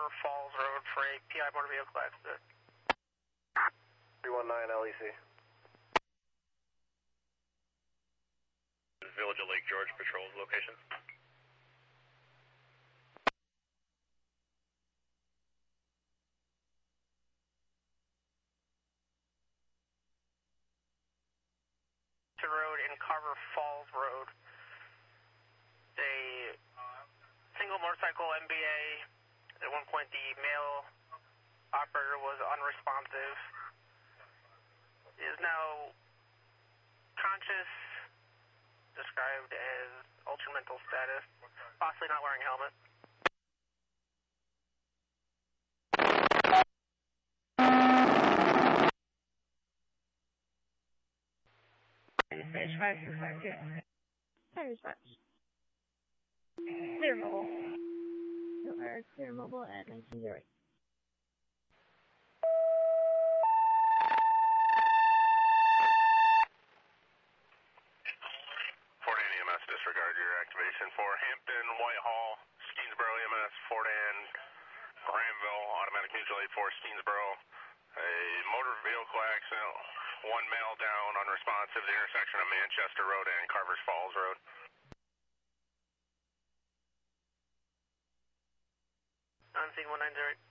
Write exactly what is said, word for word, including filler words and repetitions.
Carver Falls Road for a P I motor vehicle accident. three one nine L E C. Village of Lake George Patrol's location. Road in Carver Falls Road. A single motorcycle M B A. At one point the male operator was unresponsive. Is now conscious, described as altered mental status, possibly not wearing a helmet. Finish five through five, two. Fire dispatch. Clear mobile. No error, clear mobile at nineteen zero eight. Fordan E M S, disregard your activation for Hampton, Whitehall, Steensboro E M S, Fordan, Granville, automatic mutual aid for Steensboro. A motor vehicle accident, one male down, unresponsive, the intersection of Manchester Road and Carvers Falls Road. On scene one nine zero eight.